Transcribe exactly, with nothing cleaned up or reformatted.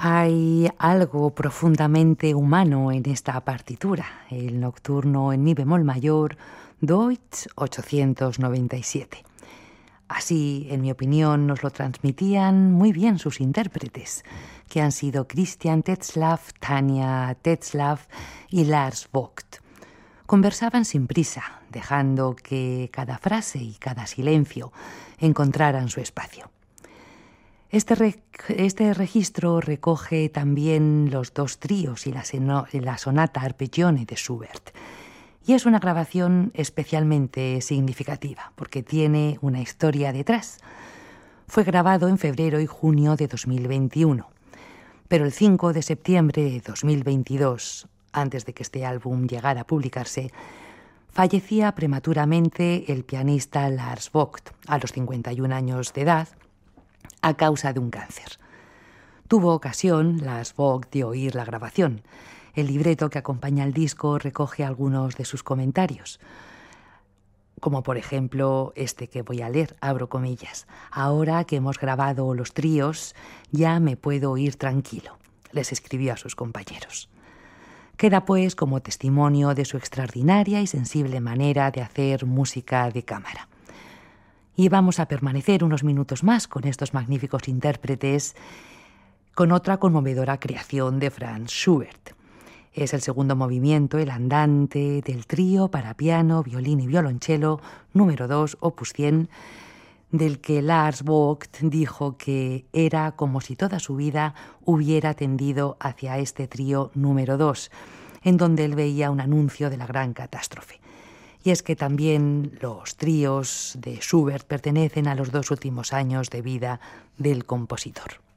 Hay algo profundamente humano en esta partitura, el nocturno en mi bemol mayor, Deutsch ochocientos noventa y siete. Así, en mi opinión, nos lo transmitían muy bien sus intérpretes, que han sido Christian Tetzlaff, Tanja Tetzlaff y Lars Vogt. Conversaban sin prisa, dejando que cada frase y cada silencio encontraran su espacio. Este, re, este registro recoge también los dos tríos y la, seno, la sonata Arpeggione de Schubert. Y es una grabación especialmente significativa, porque tiene una historia detrás. Fue grabado en febrero y junio de dos mil veintiuno, pero el cinco de septiembre de dos mil veintidós, antes de que este álbum llegara a publicarse, fallecía prematuramente el pianista Lars Vogt, a los cincuenta y un años de edad, a causa de un cáncer. Tuvo ocasión Lars Vogt de oír la grabación. El libreto que acompaña al disco recoge algunos de sus comentarios, como por ejemplo este que voy a leer, abro comillas. Ahora que hemos grabado los tríos, ya me puedo ir tranquilo, les escribió a sus compañeros. Queda pues como testimonio de su extraordinaria y sensible manera de hacer música de cámara. Y vamos a permanecer unos minutos más con estos magníficos intérpretes, con otra conmovedora creación de Franz Schubert. Es el segundo movimiento, el andante del trío para piano, violín y violonchelo, número dos, opus cien, del que Lars Vogt dijo que era como si toda su vida hubiera tendido hacia este trío número dos, en donde él veía un anuncio de la gran catástrofe. Y es que también los tríos de Schubert pertenecen a los dos últimos años de vida del compositor.